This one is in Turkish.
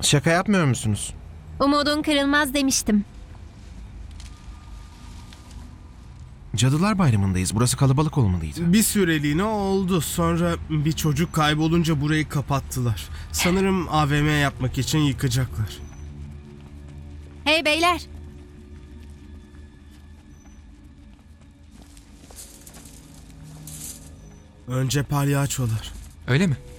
Şaka yapmıyor musunuz? Umudun kırılmaz demiştim. Cadılar Bayramı'ndayız. Burası kalabalık olmalıydı. Bir süreliğine oldu. Sonra bir çocuk kaybolunca burayı kapattılar. Sanırım AVM yapmak için yıkacaklar. Hey beyler. Önce palyaçolar. Öyle mi?